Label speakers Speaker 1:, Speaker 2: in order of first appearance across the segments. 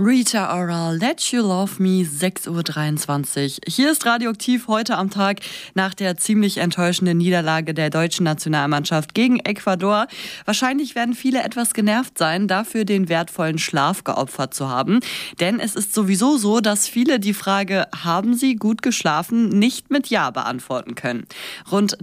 Speaker 1: Rita Ora, Let You Love Me, 6:23 Uhr. Hier ist Radioaktiv heute am Tag nach der ziemlich enttäuschenden Niederlage der deutschen Nationalmannschaft gegen Ecuador. Wahrscheinlich werden viele etwas genervt sein, dafür den wertvollen Schlaf geopfert zu haben. Denn es ist sowieso so, dass viele die Frage, haben sie gut geschlafen, nicht mit Ja beantworten können. Rund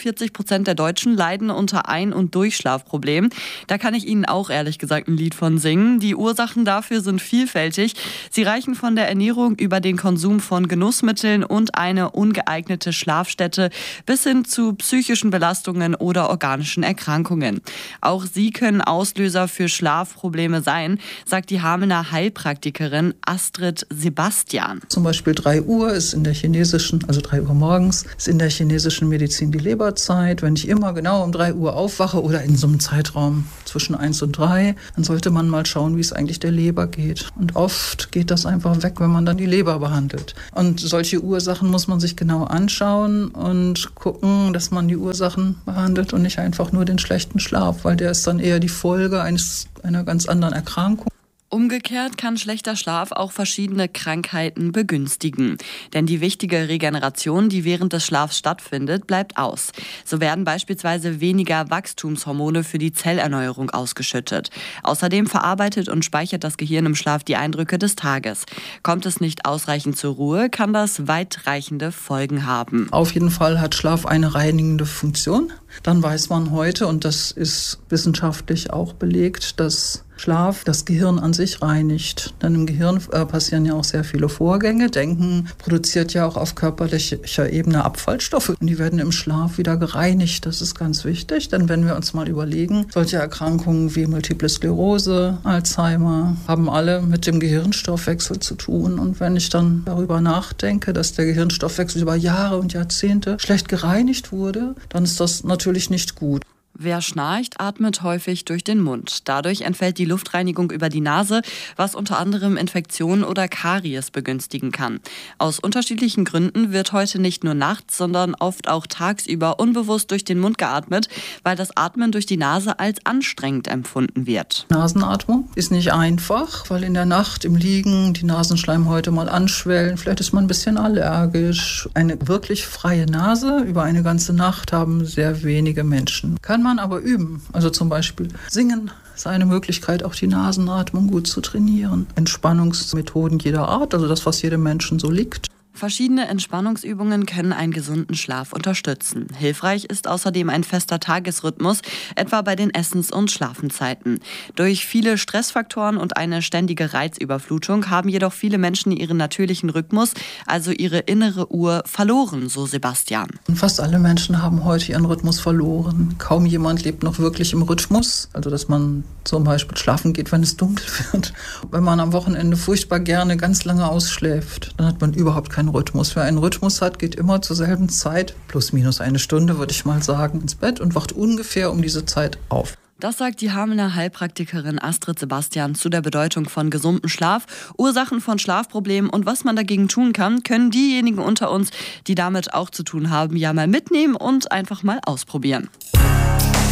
Speaker 1: 43% der Deutschen leiden unter Ein- und Durchschlafproblemen. Da kann ich Ihnen auch ehrlich gesagt ein Lied von singen. Die Ursachen dafür sind vielfältig. Sie reichen von der Ernährung über den Konsum von Genussmitteln und eine ungeeignete Schlafstätte bis hin zu psychischen Belastungen oder organischen Erkrankungen. Auch sie können Auslöser für Schlafprobleme sein, sagt die Hamelner Heilpraktikerin Astrid Sebastian.
Speaker 2: Zum Beispiel 3 Uhr ist in der chinesischen, also 3 Uhr morgens, ist in der chinesischen Medizin die Leberzeit. Wenn ich immer genau um 3 Uhr aufwache oder in so einem Zeitraum zwischen 1 und 3, dann sollte man mal schauen, wie es eigentlich der Leber geht. Und oft geht das einfach weg, wenn man dann die Leber behandelt. Und solche Ursachen muss man sich genau anschauen und gucken, dass man die Ursachen behandelt und nicht einfach nur den schlechten Schlaf, weil der ist dann eher die Folge einer ganz anderen Erkrankung.
Speaker 1: Umgekehrt kann schlechter Schlaf auch verschiedene Krankheiten begünstigen. Denn die wichtige Regeneration, die während des Schlafs stattfindet, bleibt aus. So werden beispielsweise weniger Wachstumshormone für die Zellerneuerung ausgeschüttet. Außerdem verarbeitet und speichert das Gehirn im Schlaf die Eindrücke des Tages. Kommt es nicht ausreichend zur Ruhe, kann das weitreichende Folgen haben.
Speaker 2: Auf jeden Fall hat Schlaf eine reinigende Funktion. Dann weiß man heute, und das ist wissenschaftlich auch belegt, dass Schlaf das Gehirn an sich reinigt. Denn im Gehirn passieren ja auch sehr viele Vorgänge. Denken produziert ja auch auf körperlicher Ebene Abfallstoffe. Und die werden im Schlaf wieder gereinigt. Das ist ganz wichtig, denn wenn wir uns mal überlegen, solche Erkrankungen wie Multiple Sklerose, Alzheimer, haben alle mit dem Gehirnstoffwechsel zu tun. Und wenn ich dann darüber nachdenke, dass der Gehirnstoffwechsel über Jahre und Jahrzehnte schlecht gereinigt wurde, dann ist das natürlich nicht gut.
Speaker 1: Wer schnarcht, atmet häufig durch den Mund. Dadurch entfällt die Luftreinigung über die Nase, was unter anderem Infektionen oder Karies begünstigen kann. Aus unterschiedlichen Gründen wird heute nicht nur nachts, sondern oft auch tagsüber unbewusst durch den Mund geatmet, weil das Atmen durch die Nase als anstrengend empfunden wird.
Speaker 2: Nasenatmung ist nicht einfach, weil in der Nacht im Liegen die Nasenschleimhäute mal anschwellen. Vielleicht ist man ein bisschen allergisch. Eine wirklich freie Nase über eine ganze Nacht haben sehr wenige Menschen. Kann man aber üben. Also zum Beispiel singen ist eine Möglichkeit, auch die Nasenatmung gut zu trainieren. Entspannungsmethoden jeder Art, also das, was jedem Menschen so liegt.
Speaker 1: Verschiedene Entspannungsübungen können einen gesunden Schlaf unterstützen. Hilfreich ist außerdem ein fester Tagesrhythmus, etwa bei den Essens- und Schlafenzeiten. Durch viele Stressfaktoren und eine ständige Reizüberflutung haben jedoch viele Menschen ihren natürlichen Rhythmus, also ihre innere Uhr, verloren, so Sebastian.
Speaker 2: Fast alle Menschen haben heute ihren Rhythmus verloren. Kaum jemand lebt noch wirklich im Rhythmus, also dass man zum Beispiel schlafen geht, wenn es dunkel wird. Wenn man am Wochenende furchtbar gerne ganz lange ausschläft, dann hat man überhaupt keinen Rhythmus. Wer einen Rhythmus hat, geht immer zur selben Zeit, plus minus eine Stunde, würde ich mal sagen, ins Bett und wacht ungefähr um diese Zeit auf.
Speaker 1: Das sagt die Hamelner Heilpraktikerin Astrid Sebastian zu der Bedeutung von gesundem Schlaf, Ursachen von Schlafproblemen und was man dagegen tun kann, können diejenigen unter uns, die damit auch zu tun haben, ja mal mitnehmen und einfach mal ausprobieren.